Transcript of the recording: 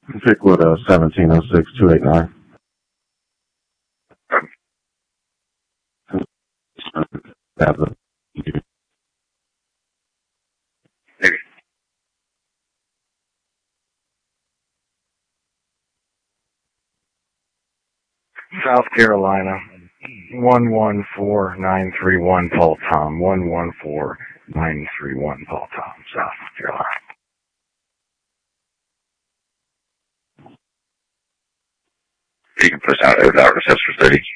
Pickwood 1706289. South Carolina, 114931 Paul Tom, 114931 Paul Tom, South Carolina. You can push out over that reception 30.